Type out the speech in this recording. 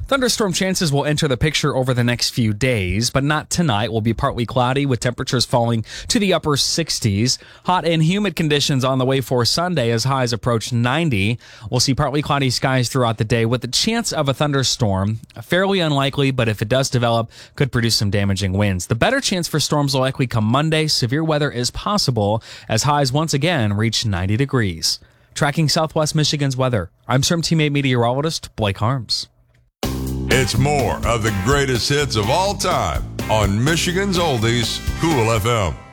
Thunderstorm chances will enter the picture over the next few days, but not tonight. Will be partly cloudy with temperatures falling to the upper 60s. Hot and humid conditions on the way for Sunday as highs approach 90. We'll see partly cloudy skies throughout the day with the chance of a thunderstorm. Fairly unlikely, but if it does develop, could produce some damaging winds. The better chance for storms will likely come Monday. Severe weather is possible as highs once again reach 90 degrees. Tracking Southwest Michigan's weather, I'm SRM Teammate Meteorologist Blake Harms. It's more of the greatest hits of all time on Michigan's Oldies, Cool FM.